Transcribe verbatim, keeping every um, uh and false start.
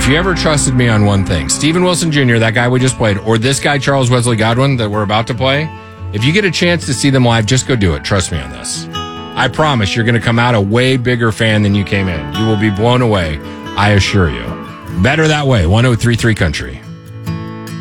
you ever trusted me on one thing, Steven Wilson Junior, that guy we just played, or this guy, Charles Wesley Godwin, that we're about to play, if you get a chance to see them live, just go do it. Trust me on this. I promise you're going to come out a way bigger fan than you came in. You will be blown away, I assure you. Better that way. one oh three point three Country.